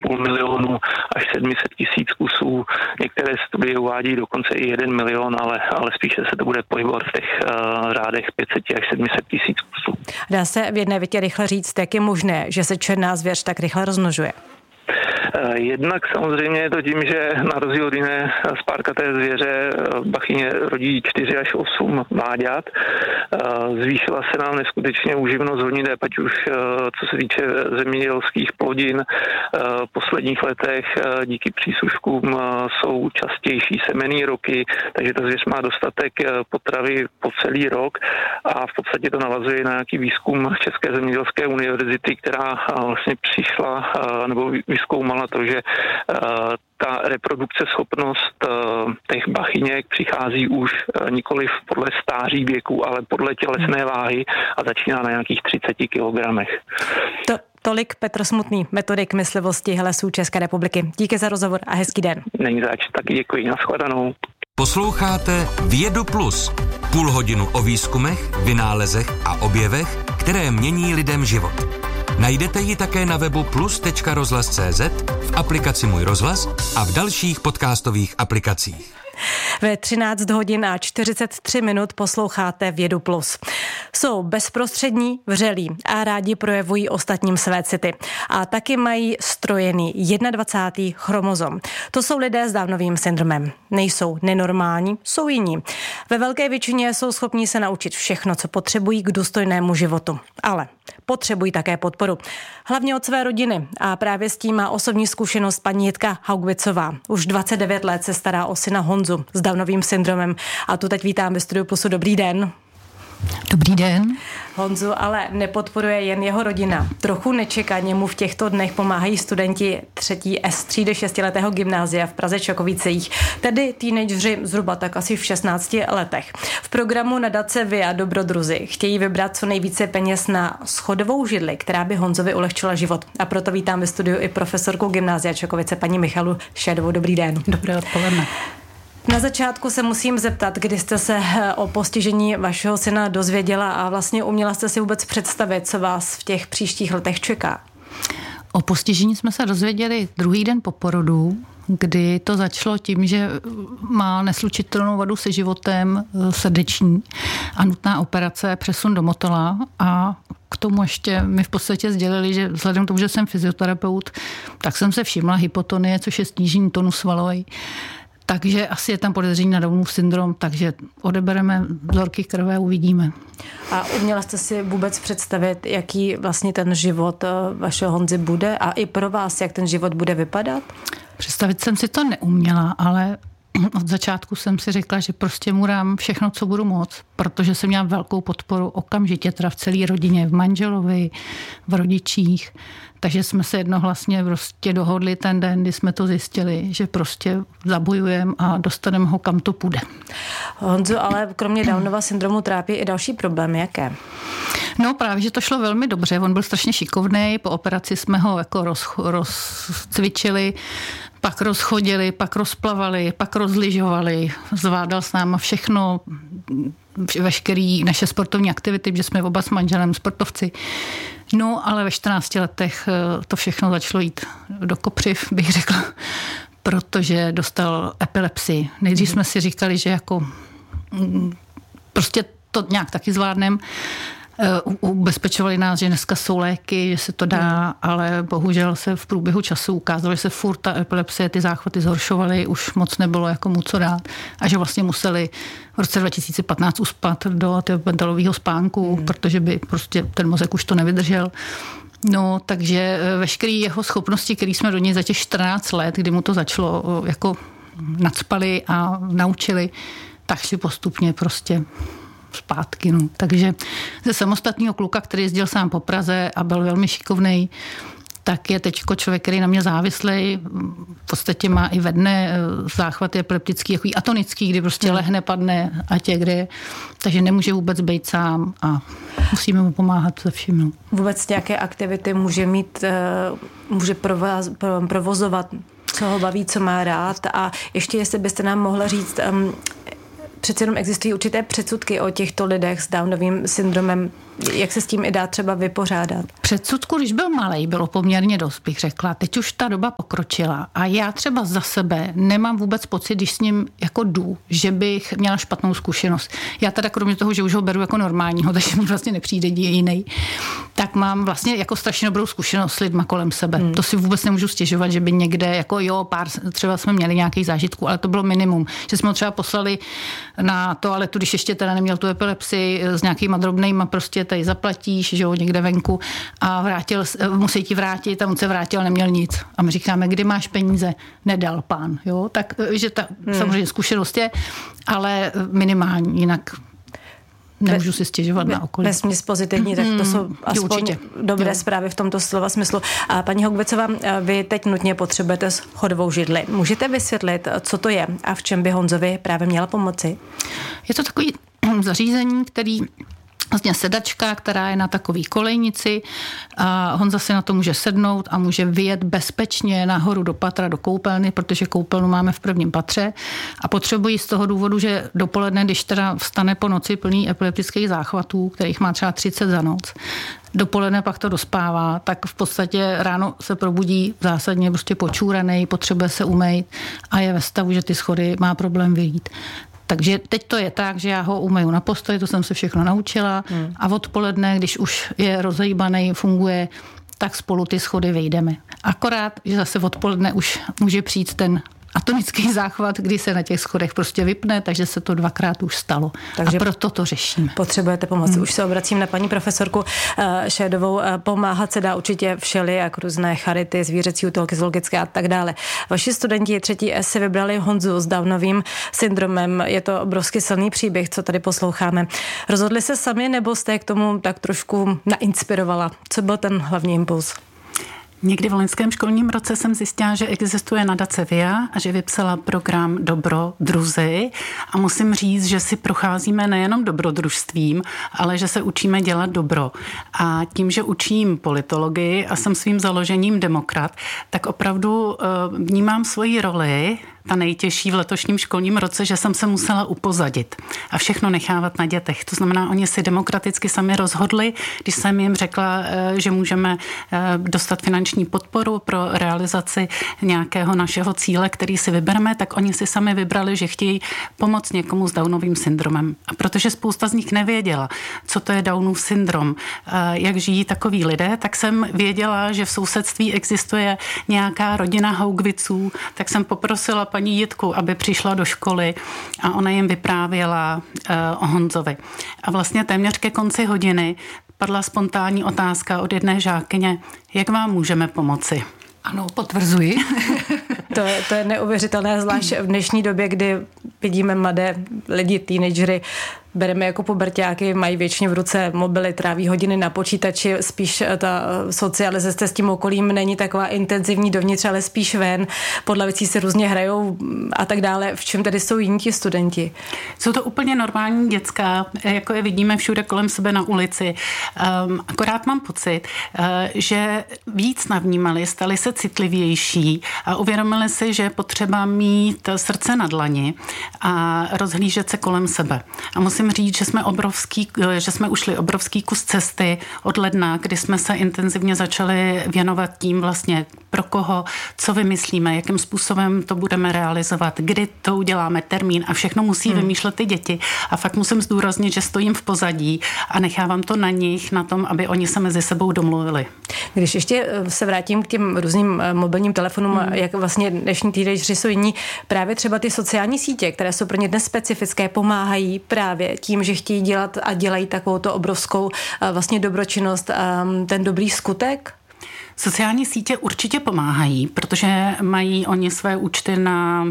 1,5 milionu až 700 000 kusů. Některé studie uvádí dokonce i 1 milion, ale spíše se to bude pohybovat v těch řádech 500 až 700 000 kusů. Dá se v jedné větě rychle říct, jak je možné, že se černá zvěř tak rychle rozmnožuje? Jednak samozřejmě je to tím, že na rozdíl od jiné spárkaté zvěře bachyně rodí 4 až 8 mláďat. Zvýšila se nám neskutečně úživnost honiteb, ať už co se týče zemědělských plodin. V posledních letech díky přísluškům jsou častější semenný roky, takže ta zvěř má dostatek potravy po celý rok a v podstatě to navazuje na nějaký výzkum České zemědělské univerzity, která vlastně přišla nebo vyzkoumala to, že ta reprodukce schopnost těch bachyněk přichází už nikoliv podle stáří věku, ale podle tělesné váhy a začíná na nějakých 30 kilogramech. Tolik Petr Smutný, metodik myslivosti Lesů České republiky. Díky za rozhovor a hezký den. Není zač, taky děkuji, nashledanou. Posloucháte Vědu Plus. Půl hodinu o výzkumech, vynálezech a objevech, které mění lidem život. Najdete ji také na webu plus.rozhlas.cz, v aplikaci Můj rozhlas a v dalších podcastových aplikacích. Ve 13 hodin a 43 minut posloucháte Vědu Plus. Jsou bezprostřední, vřelí a rádi projevují ostatním své city. A taky mají strojený 21. chromozom. To jsou lidé s Downovým syndromem. Nejsou nenormální, jsou jiní. Ve velké většině jsou schopní se naučit všechno, co potřebují k důstojnému životu. Ale potřebují také podporu. Hlavně od své rodiny. A právě s tím má osobní zkušenost paní Jitka Haugvicová. Už 29 let se stará o syna Honzu s Downovým syndromem. A tu teď vítám ve studiu Plusu. Dobrý den. Dobrý den. Honzu ale nepodporuje jen jeho rodina. Trochu nečekaně mu v těchto dnech pomáhají studenti 3. S třídy 6letého gymnázia v Praze Čakovicích, tedy teenageři zhruba tak asi v 16 letech. V programu nadace Via Dobrodruzi chtějí vybrat co nejvíce peněz na schodovou židli, která by Honzovi ulehčila život. A proto vítám ve studiu i profesorku gymnázia Čakovice paní Michalu Šedovou. Dobrý den. Dobré odpoledne. Na začátku se musím zeptat, kdy jste se o postižení vašeho syna dozvěděla a vlastně uměla jste si vůbec představit, co vás v těch příštích letech čeká? O postižení jsme se dozvěděli druhý den po porodu, kdy to začalo tím, že má neslučitelnou vadu se životem srdeční a nutná operace, přesun do Motola a k tomu ještě mi v podstatě sdělili, že vzhledem k tomu, že jsem fyzioterapeut, tak jsem se všimla hypotonie, což je snížení tonu svalový. Takže asi je tam podezření na Downův syndrom, takže odebereme vzorky krve a uvidíme. A uměla jste si vůbec představit, jaký vlastně ten život vašeho Honzy bude a i pro vás, jak ten život bude vypadat? Představit jsem si to neuměla, ale od začátku jsem si řekla, že prostě mu dám všechno, co budu moct, protože jsem měla velkou podporu okamžitě, teda v celé rodině, v manželovi, v rodičích. Takže jsme se jednohlasně prostě dohodli ten den, kdy jsme to zjistili, že prostě zabojujeme a dostaneme ho, kam to půjde. Honzo, ale kromě Downova syndromu trápí i další problémy. Jaké? No právě, že to šlo velmi dobře. On byl strašně šikovnej. Po operaci jsme ho jako rozcvičili, pak rozchodili, pak rozplavali, pak rozlyžovali. Zvládal s náma všechno, veškerý naše sportovní aktivity, protože jsme oba s manželem sportovci. No, ale ve 14 letech to všechno začalo jít do kopřiv, bych řekla, protože dostal epilepsii. Nejdřív jsme si říkali, že jako prostě to nějak taky zvládneme. Ubezpečovali nás, že dneska jsou léky, že se to dá, ale bohužel se v průběhu času ukázalo, že se furt ta epilepsie, ty záchvaty zhoršovaly, už moc nebylo jako mu co dát a že vlastně museli v roce 2015 uspat do pentalového spánku, protože by prostě ten mozek už to nevydržel. No, takže veškeré jeho schopnosti, které jsme do něj za těch 14 let, kdy mu to začalo jako nacpali a naučili, tak si postupně prostě zpátky. No. Takže ze samostatného kluka, který jezdil sám po Praze a byl velmi šikovnej, tak je teďko člověk, který na mě závislej, v podstatě má i ve dne záchvaty epileptický, jako atonický, kdy prostě lehne, padne a tě kde je. Takže nemůže vůbec být sám a musíme mu pomáhat se vším. No. Vůbec nějaké aktivity může provozovat, co ho baví, co má rád a ještě jestli byste nám mohla říct, přece jenom existují určité předsudky o těchto lidech s Downovým syndromem. jak se s tím i dá třeba vypořádat? Předsudku, když byl malej, bylo poměrně dost, bych řekla. Teď už ta doba pokročila a já třeba za sebe nemám vůbec pocit, když s ním jako jdu, že bych měla špatnou zkušenost. Já teda kromě toho, že už ho beru jako normálního, takže mi vlastně nepřijde jiný, tak mám vlastně jako strašně dobrou zkušenost s lidma kolem sebe. To si vůbec nemůžu stěžovat, že by někde, jako jo, pár, třeba jsme měli nějaký zážitků, ale to bylo minimum. Že jsme ho třeba poslali na toaletu, když ještě teda neměl tu epilepsii, s nějakýma drobnejma, prostě tady zaplatíš, že jo, někde venku a musí ti vrátit a on se vrátil a neměl nic. A my říkáme, kdy máš peníze? Nedal pán, jo. Tak, že ta samozřejmě zkušenost je, ale minimální, jinak nemůžu si stěžovat na okolí. Vesměs pozitivní, tak to jsou aspoň určitě dobré zprávy v tomto slova smyslu. A paní Hougwitsová, vy teď nutně potřebujete schodovou židli. Můžete vysvětlit, co to je a v čem by Honzovi právě měla pomoci? Je to takový zařízení, který vlastně sedačka, která je na takový kolejnici a Honza si na to může sednout a může vyjet bezpečně nahoru do patra, do koupelny, protože koupelnu máme v prvním patře a potřebují z toho důvodu, že dopoledne, když teda vstane po noci plný epileptických záchvatů, kterých má třeba 30 za noc, dopoledne pak to dospává, tak v podstatě ráno se probudí zásadně prostě počúranej, potřebuje se umýt a je ve stavu, že ty schody má problém vyjít. Takže teď to je tak, že já ho umeju na posteli, to jsem se všechno naučila a odpoledne, když už je rozhýbaný, funguje, tak spolu ty schody vyjdeme. Akorát, že zase odpoledne už může přijít ten atomický záchvat, kdy se na těch schodech prostě vypne, takže se to 2krát už stalo. Takže a proto to řešíme. Potřebujete pomoc. Už se obracím na paní profesorku Šédovou. Pomáhat se dá určitě všelijak, různé charity, zvířecí útulky, zoologické a tak dále. Vaši studenti 3. S si vybrali Honzu s Downovým syndromem. Je to obrovský silný příběh, co tady posloucháme. Rozhodli se sami, nebo jste k tomu tak trošku nainspirovala? Co byl ten hlavní impuls? Někdy v loňském školním roce jsem zjistila, že existuje nadace VIA a že vypsala program Dobro druzy a musím říct, že si procházíme nejenom dobrodružstvím, ale že se učíme dělat dobro. A tím, že učím politologii a jsem svým založením demokrat, tak opravdu vnímám svoji roli, ta nejtěžší v letošním školním roce, že jsem se musela upozadit a všechno nechávat na dětech. To znamená, oni si demokraticky sami rozhodli, když jsem jim řekla, že můžeme dostat finanční podporu pro realizaci nějakého našeho cíle, který si vybereme, tak oni si sami vybrali, že chtějí pomoct někomu s Downovým syndromem. A protože spousta z nich nevěděla, co to je Downův syndrom, jak žijí takoví lidé, tak jsem věděla, že v sousedství existuje nějaká rodina Hougwitsů, tak jsem poprosila paní Jitku, aby přišla do školy a ona jim vyprávěla o Honzovi. A vlastně téměř ke konci hodiny padla spontánní otázka od jedné žákyně, jak vám můžeme pomoci? Ano, potvrzuji. To je neuvěřitelné, zvlášť v dnešní době, kdy vidíme mladé lidi, teenagery, bereme jako puberťáky, mají většině v ruce mobily, tráví hodiny na počítači, spíš ta socializace s tím okolím není taková intenzivní dovnitř, ale spíš ven, podle věcí se různě hrajou a tak dále. V čem tedy jsou jiní ti studenti? Jsou to úplně normální děcka, jako je vidíme všude kolem sebe na ulici. Akorát mám pocit, že víc navnímali, stali se citlivější a uvědomili si, že je potřeba mít srdce na dlani a rozhlížet se kolem sebe. A musím říct, že jsme ušli obrovský kus cesty od ledna, kdy jsme se intenzivně začali věnovat tím vlastně pro koho, co vymyslíme, jakým způsobem to budeme realizovat, kdy to uděláme, termín a všechno musí vymýšlet ty děti. A fakt musím zdůraznit, že stojím v pozadí a nechávám to na nich, na tom, aby oni se mezi sebou domluvili. Když ještě se vrátím k těm různým mobilním telefonům, jak vlastně dnešní teenageři jsou jiní, právě třeba ty sociální sítě, které jsou pro ně dnes specifické, pomáhají právě tím, že chtějí dělat a dělají takovouto obrovskou vlastně dobročinnost, ten dobrý skutek? Sociální sítě určitě pomáhají, protože mají oni své účty na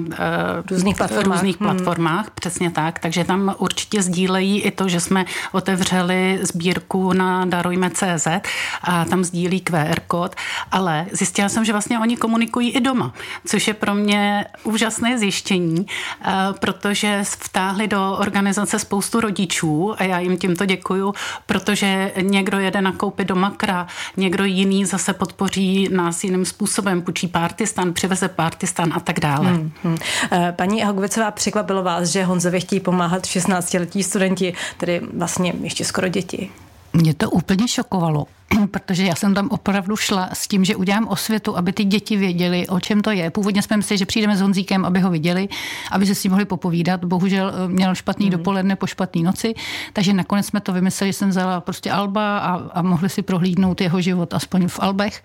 různých platformách, přesně tak, takže tam určitě sdílejí i to, že jsme otevřeli sbírku na darujme.cz a tam sdílí QR kód, ale zjistila jsem, že vlastně oni komunikují i doma, což je pro mě úžasné zjištění, protože vtáhli do organizace spoustu rodičů a já jim tímto děkuju, protože někdo jede nakoupit do Makra, někdo jiný zase podpoří nás jiným způsobem, půjčí Partistan, přiveze Partistan a tak dále. Paní Hougwitsová, překvapilo vás, že Honzovi chtějí pomáhat 16letí studenti, tedy vlastně ještě skoro děti? Mě to úplně šokovalo, protože já jsem tam opravdu šla s tím, že udělám osvětu, aby ty děti věděly, o čem to je. Původně jsme mysleli, že přijdeme s Honzíkem, aby ho viděli, aby se s ním mohli popovídat. Bohužel měl špatný dopoledne po špatný noci, takže nakonec jsme to vymysleli, že jsem vzala prostě alba a mohli si prohlídnout jeho život aspoň v albech.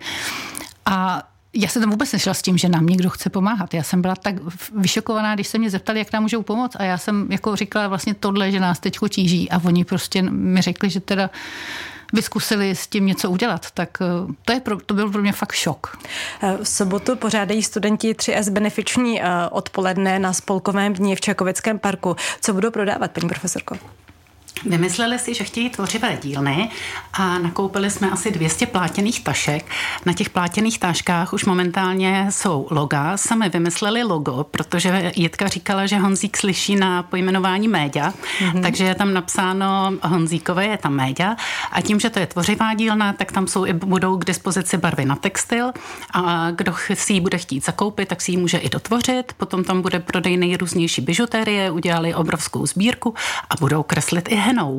A já jsem tam vůbec nešla s tím, že nám někdo chce pomáhat. Já jsem byla tak vyšokovaná, když se mě zeptali, jak nám můžou pomoct, a já jsem jako říkala vlastně tohle, že nás teďko tíží, a oni prostě mi řekli, že teda by zkusili s tím něco udělat, tak to byl pro mě fakt šok. V sobotu pořádají studenti 3S benefiční odpoledne na Spolkovém dni v Čakovickém parku. Co budou prodávat, paní profesorko? Vymysleli si, že chtějí tvořivé dílny a nakoupili jsme asi 200 plátěných tašek. Na těch plátěných taškách už momentálně jsou loga. Sami vymysleli logo, protože Jitka říkala, že Honzík slyší na pojmenování média, takže je tam napsáno Honzíkové, je tam média, a tím, že to je tvořivá dílna, tak tam budou k dispozici barvy na textil, a kdo si ji bude chtít zakoupit, tak si ji může i dotvořit. Potom tam bude prodej nejrůznější bižuterie, udělali obrovskou sbírku a budou kreslit i henou.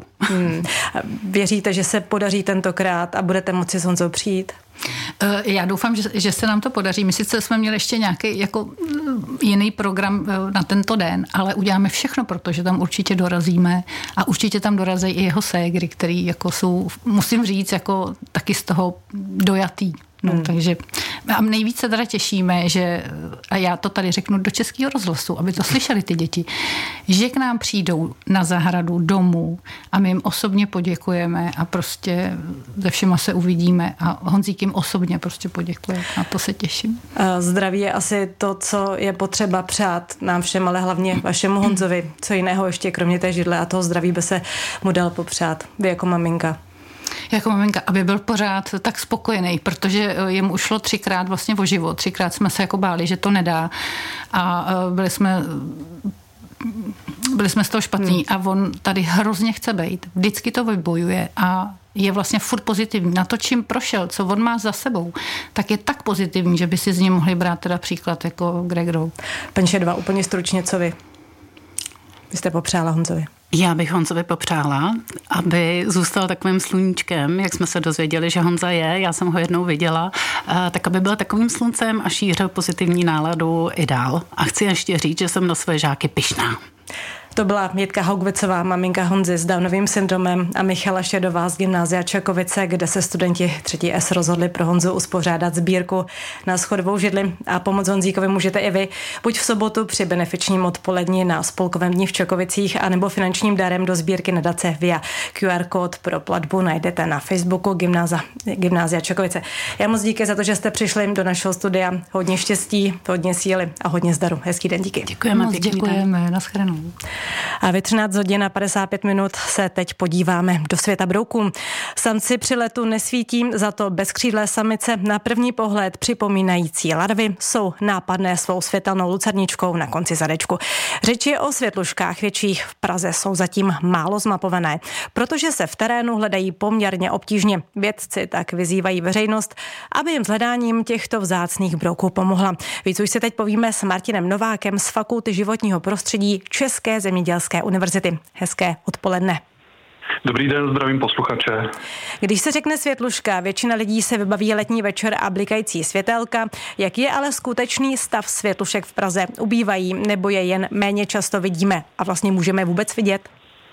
Věříte, že se podaří tentokrát a budete moci s Honzou přijít? Já doufám, že se nám to podaří. My sice jsme měli ještě nějaký jako jiný program na tento den, ale uděláme všechno, protože tam určitě dorazíme a určitě tam dorazí i jeho ségry, který jako jsou, musím říct, jako taky z toho dojatý. No, takže a nejvíce teda těšíme, že, a já to tady řeknu do Českého rozhlasu, aby to slyšeli ty děti, že k nám přijdou na zahradu domů a my jim osobně poděkujeme a prostě se všema se uvidíme a Honzík jim osobně prostě poděkuje. Na to se těším. Zdraví je asi to, co je potřeba přát nám všem, ale hlavně vašemu Honzovi. Co jiného ještě kromě té židle a toho zdraví by se mu dal popřát. Vy jako maminka. Jako maminka, aby byl pořád tak spokojený, protože jemu ušlo 3krát vlastně o život. 3krát jsme se jako báli, že to nedá a byli jsme z toho špatní a on tady hrozně chce být. Vždycky to vybojuje a je vlastně furt pozitivní. Na to, čím prošel, co on má za sebou, tak je tak pozitivní, že by si z něj mohli brát teda příklad jako Gregorov. Paní Šedová, úplně stručně, co vy? Vy jste popřála Honzovi. Já bych Honzovi popřála, aby zůstal takovým sluníčkem, jak jsme se dozvěděli, že Honza je, já jsem ho jednou viděla, tak aby byl takovým sluncem a šířil pozitivní náladu i dál. A chci ještě říct, že jsem na své žáky pyšná. To byla Jitka Haugvicová, maminka Honzy s Downovým syndromem, a Michala Šedová z Gymnázia Čakovice, kde se studenti 3S rozhodli pro Honzu uspořádat sbírku na schodovou židli, a pomoct Honzíkovi můžete i vy, buď v sobotu při benefičním odpoledni na Spolkovém dni v Čakovicích, anebo finančním darem do sbírky nadace via QR kód pro platbu najdete na Facebooku Gymnázia Čakovice. Já moc díky za to, že jste přišli do našeho studia. Hodně štěstí, hodně síly a hodně zdaru. Hezký den, díky. Děkujeme, nashledanou. A ve 13:55 se teď podíváme do světa brouků. Samci při letu nesvítí, za to bezkřídlé samice na první pohled připomínající larvy jsou nápadné svou světelnou lucerničkou na konci zadečku. Řeči o světluškách větších v Praze jsou zatím málo zmapované, protože se v terénu hledají poměrně obtížně. Vědci tak vyzývají veřejnost, aby jim s hledáním těchto vzácných brouků pomohla. Víc už si teď povíme s Martinem Novákem z Fakulty životního prostředí České zemědělské univerzity. Hezké odpoledne. Dobrý den, zdravím posluchače. Když se řekne světluška, většina lidí se vybaví letní večer a blikající světelka. Jak je ale skutečný stav světlušek v Praze? Ubývají nebo je jen méně často vidíme a vlastně můžeme vůbec vidět?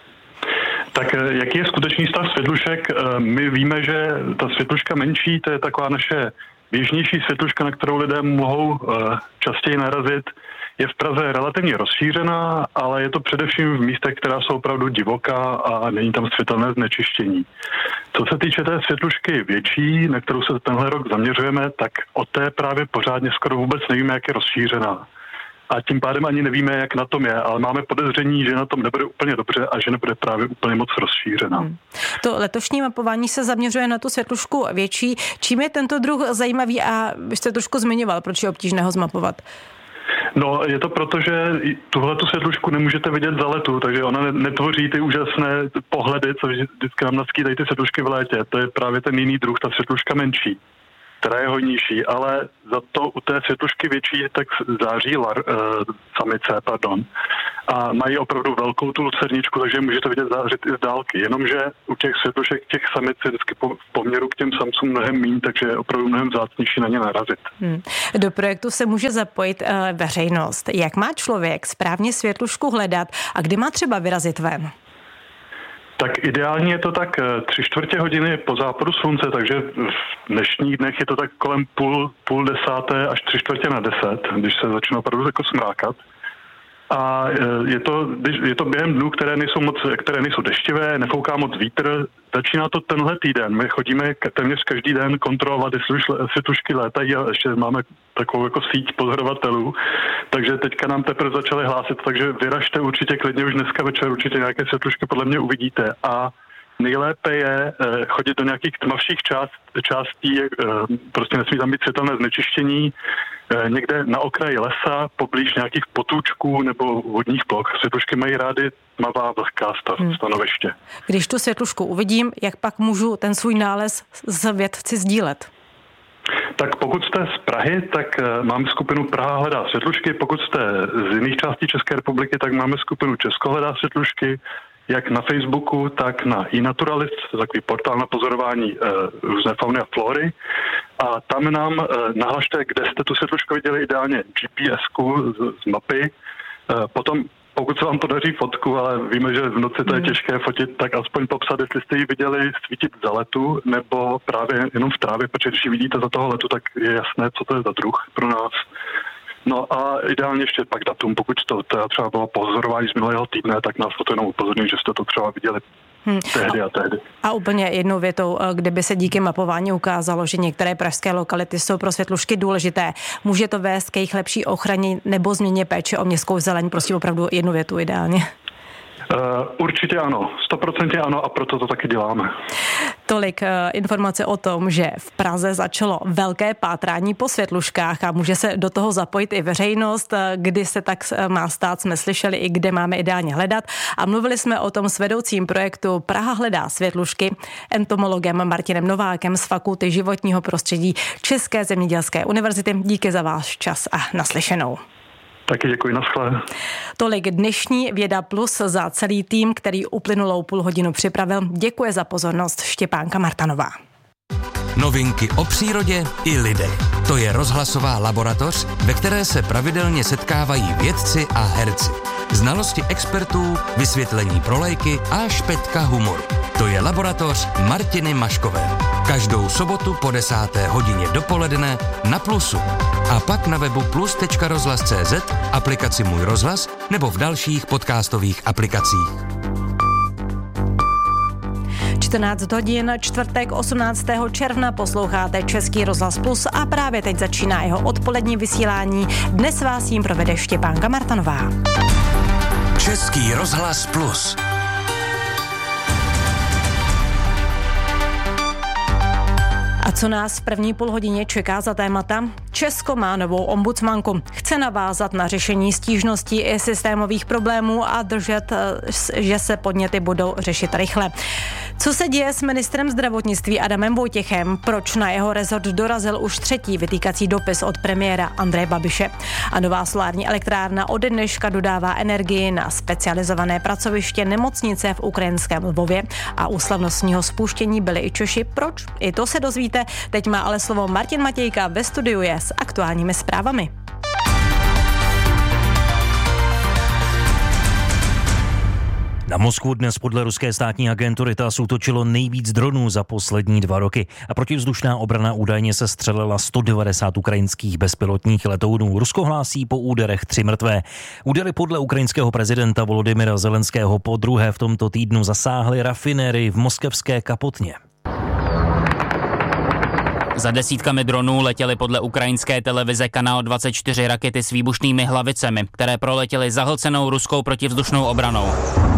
Tak jaký je skutečný stav světlušek? My víme, že ta světluška menší, to je taková naše běžnější světluška, na kterou lidé mohou častěji narazit, je v Praze relativně rozšířená, ale je to především v místech, která jsou opravdu divoká a není tam světelné znečištění. Co se týče té světlušky větší, na kterou se tenhle rok zaměřujeme, tak o té právě pořádně skoro vůbec nevíme, jak je rozšířená. A tím pádem ani nevíme, jak na tom je, ale máme podezření, že na tom nebude úplně dobře a že nebude právě úplně moc rozšířená. To letošní mapování se zaměřuje na tu světlušku větší. Čím je tento druh zajímavý a vy jste trošku zmiňoval, proč je obtížné ho zmapovat? No, je to proto, že tuhletu světlušku nemůžete vidět za letu, takže ona netvoří ty úžasné pohledy, co vždycky nám naskýtají ty světlušky v létě. To je právě ten jiný druh, ta světluška menší. která je hojnější, ale za to u té světlušky větší tak září samice, a mají opravdu velkou tu lucerničku, takže můžete vidět zářit i z dálky, jenomže u těch světlušek těch samic je vždycky v poměru k těm samcům mnohem míň, takže je opravdu mnohem vzácnější na ně narazit. Do projektu se může zapojit veřejnost. Jak má člověk správně světlušku hledat a kdy má třeba vyrazit ven? Tak ideálně je to tak 3/4 hodiny po západu slunce, takže v dnešních dnech je to tak kolem půl desáté až 3/4 10, když se začne opravdu jako smrákat. A je to během dnů, které nejsou deštivé, nefouká moc vítr. Začíná to tenhle týden. My chodíme téměř každý den kontrolovat, jestli už světlušky létají a ještě máme takovou jako síť pozorovatelů. Takže teďka nám teprve začali hlásit, takže vyražte určitě klidně už dneska večer, určitě nějaké světlušky podle mě uvidíte. A nejlépe je chodit do nějakých tmavších částí, prostě nesmí tam být světelné znečištění, někde na okraji lesa, poblíž nějakých potůčků nebo vodních ploch. Světlušky mají rády tmavá vlhká stanoviště. Když tu světlušku uvidím, jak pak můžu ten svůj nález s vědci sdílet? Tak pokud jste z Prahy, tak máme skupinu Praha hledá světlušky. Pokud jste z jiných částí České republiky, tak máme skupinu Česko hledá světlušky. Jak na Facebooku, tak na iNaturalist, takový portál na pozorování různé fauny a flory. A tam nám nahlašte, kde jste tu světlušku viděli, ideálně GPS-ku z mapy. Potom, pokud se vám podaří fotku, ale víme, že v noci to je těžké fotit, tak aspoň popsat, jestli jste ji viděli svítit za letu, nebo právě jenom v trávě, protože když ji vidíte za toho letu, tak je jasné, co to je za druh pro nás. No a ideálně ještě pak datum, pokud to třeba bylo pozorování z minulého týdne, tak nás to jenom upozorní, že jste to třeba viděli tehdy a tehdy. A úplně jednou větou, kdyby se díky mapování ukázalo, že některé pražské lokality jsou pro světlušky důležité, může to vést k jejich lepší ochraně nebo změně péče o městskou zeleň, prostě opravdu jednu větu ideálně. Určitě ano, 100% ano a proto to taky děláme. Tolik informace o tom, že v Praze začalo velké pátrání po světluškách a může se do toho zapojit i veřejnost, kdy se tak má stát, jsme slyšeli i kde máme ideálně hledat a mluvili jsme o tom s vedoucím projektu Praha hledá světlušky, entomologem Martinem Novákem z Fakulty životního prostředí České zemědělské univerzity. Díky za váš čas a naslyšenou. Taky děkuji, naschle. Tolik dnešní Věda Plus za celý tým, který uplynulou půl hodinu připravil. Děkuje za pozornost Štěpánka Martanová. Novinky o přírodě i lidech. To je rozhlasová laboratoř, ve které se pravidelně setkávají vědci a herci. Znalosti expertů, vysvětlení pro lajky a špetka humoru. To je laboratoř Martiny Maškové. Každou sobotu po 10. hodině dopoledne na Plusu. A pak na webu plus.rozhlas.cz, aplikaci Můj rozhlas nebo v dalších podcastových aplikacích. 14 hodin, čtvrtek 18. června posloucháte Český rozhlas Plus a právě teď začíná jeho odpolední vysílání. Dnes vás jím provede Štěpánka Martanová. Český rozhlas Plus. A co nás v první půlhodině čeká za témata? Česko má novou ombudsmanku. Chce navázat na řešení stížností i systémových problémů a držet, že se podněty budou řešit rychle. Co se děje s ministrem zdravotnictví Adamem Vojtěchem? Proč na jeho rezort dorazil už 3. vytýkací dopis od premiéra Andreje Babiše? A nová solární elektrárna ode dneška dodává energii na specializované pracoviště nemocnice v ukrajinském Lvově a u slavnostního spuštění byli i Češi. Proč? I to se dozvíte. Teď má ale slovo Martin Matějka, ve studiu je s aktuálními zprávami. Na Moskvu dnes podle ruské státní agentury TASS útočilo nejvíc dronů za poslední 2 roky a protivzdušná obrana údajně se střelila 190 ukrajinských bezpilotních letounů. Rusko hlásí po úderech 3 mrtvé. Údery podle ukrajinského prezidenta Volodymyra Zelenského podruhé v tomto týdnu zasáhly rafinérii v moskevské Kapotně. Za desítkami dronů letěly podle ukrajinské televize Kanál 24 rakety s výbušnými hlavicemi, které proletěly zahlcenou ruskou protivzdušnou obranou.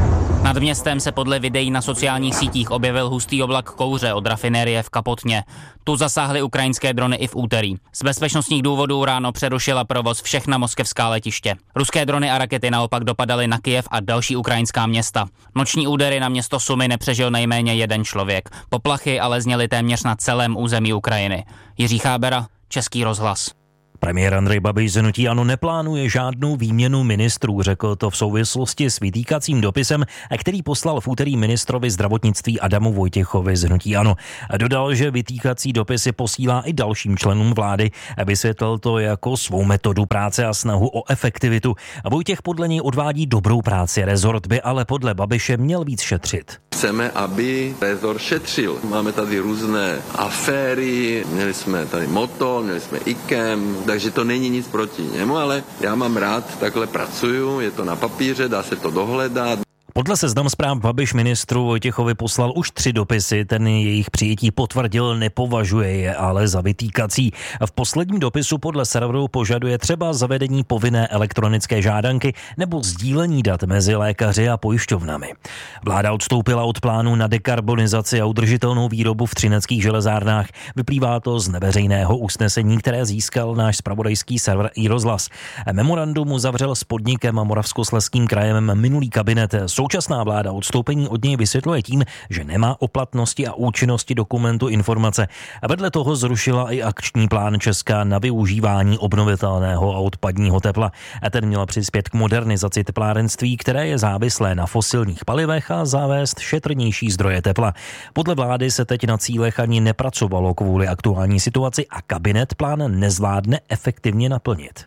Nad městem se podle videí na sociálních sítích objevil hustý oblak kouře od rafinérie v Kapotně. Tu zasáhly ukrajinské drony i v úterý. Z bezpečnostních důvodů ráno přerušila provoz všechna moskevská letiště. Ruské drony a rakety naopak dopadaly na Kyjev a další ukrajinská města. Noční údery na město Sumy nepřežil nejméně jeden člověk. Poplachy ale zněly téměř na celém území Ukrajiny. Jiří Chábera, Český rozhlas. Premiér Andrej Babiš z hnutí ANO neplánuje žádnou výměnu ministrů, řekl to v souvislosti s vytýkacím dopisem, který poslal v úterý ministrovi zdravotnictví Adamu Vojtěchovi z hnutí ANO. Dodal, že vytýkací dopisy posílá i dalším členům vlády. Vysvětlil to jako svou metodu práce a snahu o efektivitu. Vojtěch podle něj odvádí dobrou práci, rezort by ale podle Babiše měl víc šetřit. Chceme, aby rezort šetřil. Máme tady různé aféry, měli jsme tady Motol, měli jsme IKEM, takže to není nic proti němu, ale já mám rád, takhle pracuju, je to na papíře, dá se to dohledat. Podle Seznam Zpráv Babiš ministru Vojtěchovi poslal už 3 dopisy, ten jejich přijetí potvrdil, nepovažuje je ale za vytýkací. V posledním dopisu podle serveru požaduje třeba zavedení povinné elektronické žádanky nebo sdílení dat mezi lékaři a pojišťovnami. Vláda odstoupila od plánu na dekarbonizaci a udržitelnou výrobu v třineckých železárnách. Vyplývá to z neveřejného usnesení, které získal náš zpravodajský server iRozhlas. Memorandum uzavřel s podnikem a Moravskoslezským krajem minulý kabinet. Současná vláda odstoupení od něj vysvětluje tím, že nemá o platnosti a účinnosti dokumentu informace. A vedle toho zrušila i akční plán Česka na využívání obnovitelného a odpadního tepla. A ten měl přispět k modernizaci teplárenství, které je závislé na fosilních palivech, a zavést šetrnější zdroje tepla. Podle vlády se teď na cílech ani nepracovalo kvůli aktuální situaci a kabinet plán nezvládne efektivně naplnit.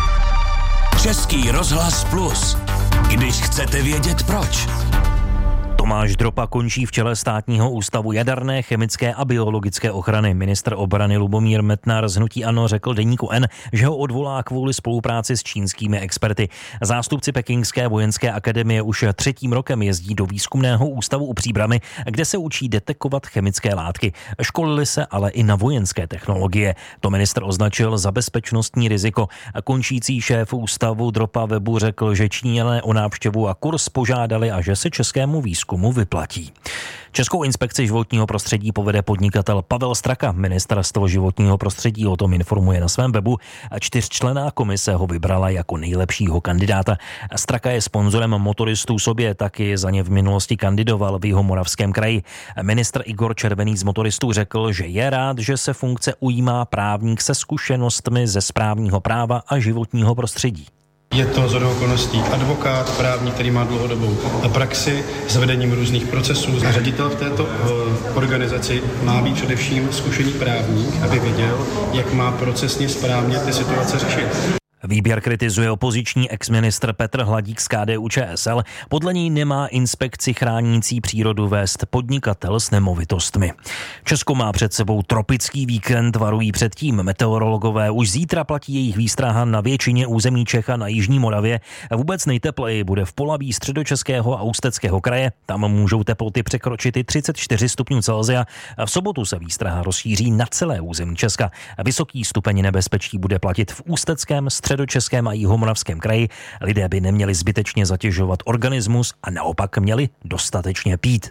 Český rozhlas Plus. Když chcete vědět proč. Tomáš Dropa končí v čele Státního ústavu jaderné, chemické a biologické ochrany. Ministr obrany Lubomír Metnar z hnutí ANO řekl deníku N, že ho odvolá kvůli spolupráci s čínskými experty. Zástupci Pekingské vojenské akademie už 3. rokem jezdí do výzkumného ústavu u Příbrami, kde se učí detekovat chemické látky. Školili se ale i na vojenské technologie. To ministr označil za bezpečnostní riziko. Končící šéf ústavu Dropa Webu řekl, že Číňané o návštěvu a kurz požádali a že se českému výzkumu vyplatí. Českou inspekci životního prostředí povede podnikatel Pavel Straka. Ministerstvo životního prostředí o tom informuje na svém webu. 4členná komise ho vybrala jako nejlepšího kandidáta. Straka je sponzorem motoristů sobě, taky za ně v minulosti kandidoval v Jihomoravském kraji. Ministr Igor Červený z motoristů řekl, že je rád, že se funkce ujímá právník se zkušenostmi ze správního práva a životního prostředí. Je to shodou okolností advokát, právník, který má dlouhodobou praxi s vedením různých procesů. Ředitel v této organizaci má být především zkušený právník, aby věděl, jak má procesně správně ty situace řešit. Výběr kritizuje opoziční exministr Petr Hladík z KDU-ČSL. Podle něj nemá inspekci chránící přírodu vést podnikatel s nemovitostmi. Česko má před sebou tropický víkend, varují předtím meteorologové. Už zítra platí jejich výstraha na většině území Čech a na jižní Moravě. Vůbec nejtepleji bude v Polaví Středočeského a Ústeckého kraje. Tam můžou teploty překročit i 34 stupňů Celsia. V sobotu se výstraha rozšíří na celé území Česka. Vysoký stupeň nebezpečí bude platit v Ústeckém, Středočeském a Jihomoravském kraji. Lidé by neměli zbytečně zatěžovat organismus a naopak měli dostatečně pít.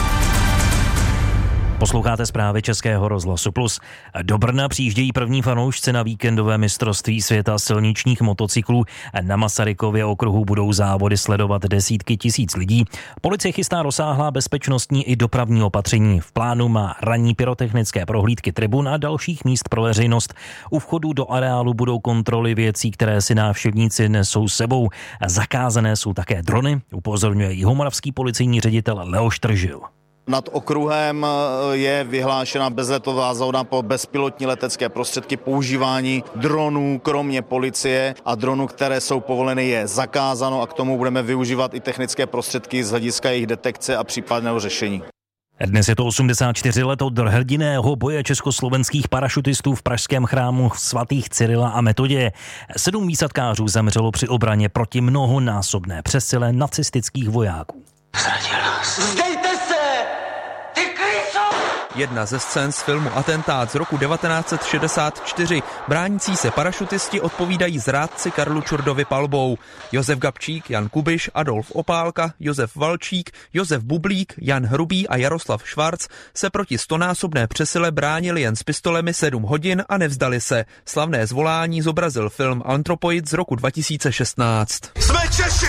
Posloucháte zprávy Českého rozhlasu Plus. Do Brna přijíždějí první fanoušci na víkendové mistrovství světa silničních motocyklů. Na Masarykově okruhu budou závody sledovat desítky tisíc lidí. Policie chystá rozsáhlá bezpečnostní i dopravní opatření. V plánu má ranní pyrotechnické prohlídky tribun a dalších míst pro veřejnost. U vchodu do areálu budou kontroly věcí, které si návštěvníci nesou sebou. Zakázané jsou také drony, upozorňuje jihomoravský policejní ředitel Leoš Tržil. Nad okruhem je vyhlášena bezletová zóna pro bezpilotní letecké prostředky. Používání dronů, kromě policie a dronů, které jsou povoleny, je zakázáno a k tomu budeme využívat i technické prostředky z hlediska jejich detekce a případného řešení. Dnes je to 84 let od hrdinného boje československých parašutistů v pražském chrámu svatých Cyrila a Metoděje. 7 výsadkářů zemřelo při obraně proti mnohonásobné přesile nacistických vojáků. Zradil nás. Vzdejte se! Ty kryso! jedna ze scén z filmu Atentát z roku 1964. Bránící se parašutisti odpovídají zrádci Karlu Čurdovi palbou. Josef Gabčík, Jan Kubiš, Adolf Opálka, Josef Valčík, Josef Bublík, Jan Hrubý a Jaroslav Švarc se proti 100násobné přesile bránili jen s pistolemi 7 hodin a nevzdali se. Slavné zvolání zobrazil film Antropoid z roku 2016. Jsme Češi!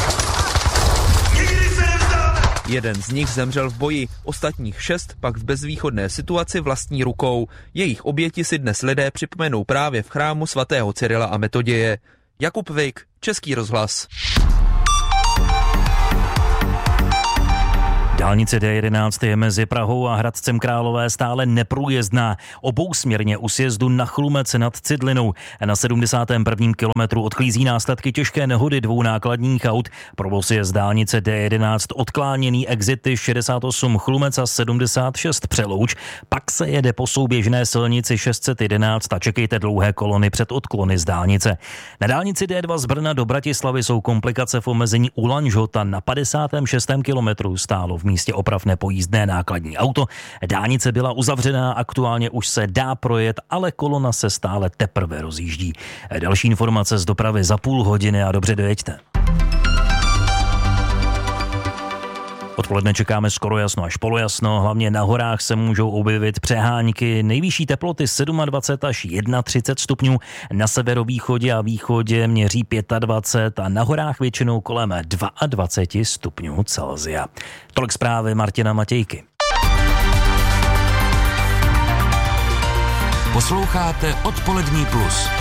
Nikdy se nevzdáme! Jeden z nich zemřel v boji, ostatních 6 pak v bezvýchodné situaci vlastní rukou. Jejich oběti si dnes lidé připomenou právě v chrámu svatého Cyrila a Metoděje. Jakub Vejk, Český rozhlas. Dálnice D11 je mezi Prahou a Hradcem Králové stále neprůjezdná. Obousměrně u sjezdu na Chlumec nad Cidlinou. Na 71. kilometru odklízí následky těžké nehody 2 nákladních aut. Provoz je z dálnice D11 odkláněný exity 68 Chlumec a 76 Přelouč. Pak se jede po souběžné silnici 611 a čekejte dlouhé kolony před odklony z dálnice. Na dálnici D2 z Brna do Bratislavy jsou komplikace v omezení u Lanžhota. Na 56. kilometru stálo v místě oprav nepojízdné nákladní auto. Dálnice byla uzavřená, aktuálně už se dá projet, ale kolona se stále teprve rozjíždí. Další informace z dopravy za půl hodiny a dobře dojeďte. Odpoledne čekáme skoro jasno až polojasno, hlavně na horách se můžou objevit přehánky, nejvyšší teploty 27 až 31 stupňů, na severovýchodě a východě měří 25 a na horách většinou kolem 22 stupňů Celsia. Tolik zprávy Martina Matějky. Posloucháte Odpolední plus.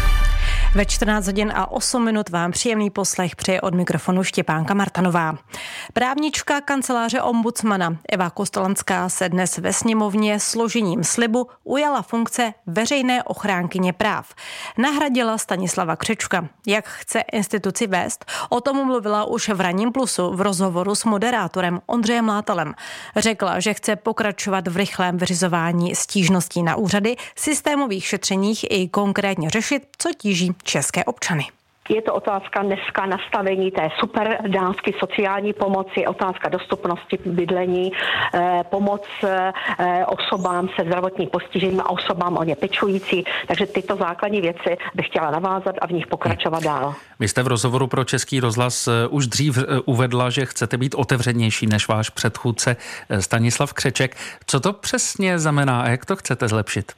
Ve 14 hodin a 8 minut vám příjemný poslech přeje od mikrofonu Štěpánka Martanová. Právnička kanceláře ombudsmana Eva Kostolanská se dnes ve sněmovně složením slibu ujala funkce veřejné ochránkyně práv. Nahradila Stanislava Křečka. Jak chce instituci vést? O tom mluvila už v Ranním plusu v rozhovoru s moderátorem Ondřejem Látalem. Řekla, že chce pokračovat v rychlém vyřizování stížností na úřady, systémových šetřeních i konkrétně řešit, co tíží české občany. Je to otázka dneska nastavení té super dávky sociální pomoci, otázka dostupnosti bydlení, pomoc osobám se zdravotním postižením a osobám o ně pečující. Takže tyto základní věci bych chtěla navázat a v nich pokračovat dál. Vy jste v rozhovoru pro Český rozhlas už dřív uvedla, že chcete být otevřenější než váš předchůdce Stanislav Křeček. Co to přesně znamená a jak to chcete zlepšit?